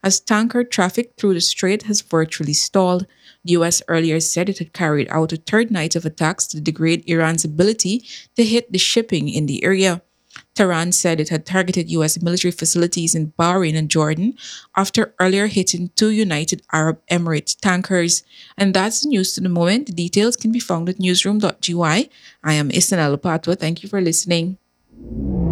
as tanker traffic through the strait has virtually stalled. The US earlier said it had carried out a third night of attacks to degrade Iran's ability to hit the shipping in the area. Tehran said it had targeted US military facilities in Bahrain and Jordan after earlier hitting two United Arab Emirates tankers. And that's the news to the moment. The details can be found at newsroom.gy. I am Isanella Patwa. Thank you for listening.